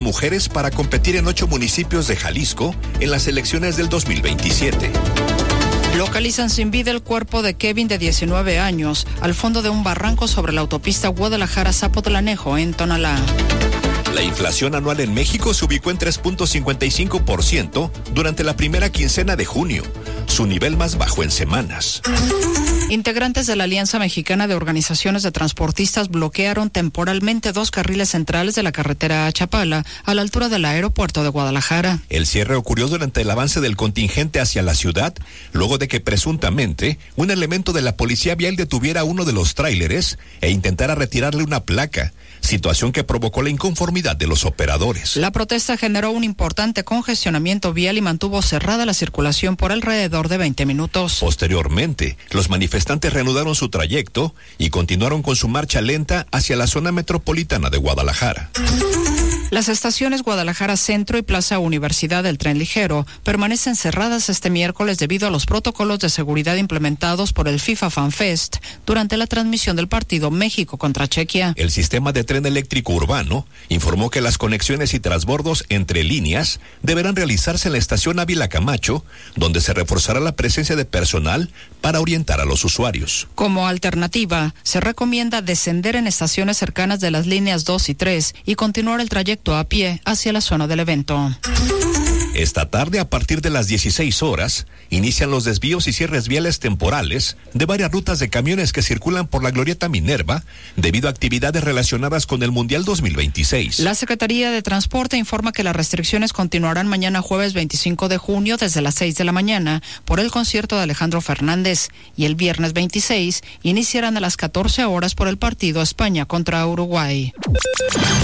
mujeres para competir en 8 municipios de Jalisco en las elecciones del 2027. Localizan sin vida el cuerpo de Kevin, de 19 años, al fondo de un barranco sobre la autopista Guadalajara-Zapotlanejo, en Tonalá. La inflación anual en México se ubicó en 3.55% durante la primera quincena de junio, su nivel más bajo en semanas. Integrantes de la Alianza Mexicana de Organizaciones de Transportistas bloquearon temporalmente 2 carriles centrales de la carretera a Chapala, a la altura del aeropuerto de Guadalajara. El cierre ocurrió durante el avance del contingente hacia la ciudad, luego de que presuntamente un elemento de la policía vial detuviera uno de los tráileres e intentara retirarle una placa, situación que provocó la inconformidad de los operadores. La protesta generó un importante congestionamiento vial y mantuvo cerrada la circulación por alrededor de 20 minutos. Posteriormente, los manifestantes reanudaron su trayecto y continuaron con su marcha lenta hacia la zona metropolitana de Guadalajara. Las estaciones Guadalajara Centro y Plaza Universidad del Tren Ligero permanecen cerradas este miércoles debido a los protocolos de seguridad implementados por el FIFA Fan Fest durante la transmisión del partido México contra Chequia. El sistema de tren eléctrico urbano informó que las conexiones y transbordos entre líneas deberán realizarse en la estación Ávila Camacho, donde se reforzará la presencia de personal para orientar a los usuarios. Como alternativa, se recomienda descender en estaciones cercanas de las líneas 2 y 3 y continuar el trayecto a pie hacia la zona del evento. Esta tarde, a partir de las 16 horas, inician los desvíos y cierres viales temporales de varias rutas de camiones que circulan por la Glorieta Minerva debido a actividades relacionadas con el Mundial 2026. La Secretaría de Transporte informa que las restricciones continuarán mañana jueves 25 de junio desde las 6 de la mañana por el concierto de Alejandro Fernández y el viernes 26 iniciarán a las 14 horas por el partido España contra Uruguay.